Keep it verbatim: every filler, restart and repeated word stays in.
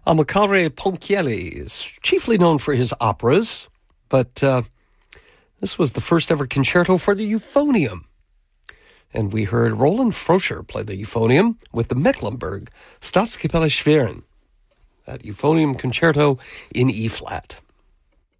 Amilcare Ponchielli is chiefly known for his operas, but uh, this was the first ever concerto for the euphonium. And we heard Roland Froscher play the euphonium with the Mecklenburg Staatskapelle Schwerin, that euphonium concerto in E-flat.